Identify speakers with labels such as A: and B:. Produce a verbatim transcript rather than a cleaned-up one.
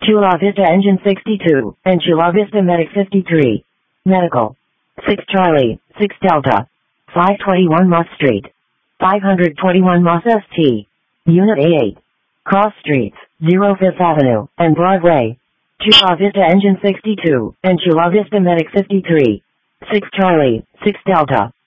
A: Chula Vista Engine sixty-two, and Chula Vista Medic fifty-three. Medical. six Charlie, six Delta. five twenty-one Moss Street. five twenty-one Moss S T. Unit A eight. Cross Streets, zero Fifth Avenue, and Broadway. Chula Vista Engine sixty-two, and Chula Vista Medic fifty-three. six Charlie, six Delta.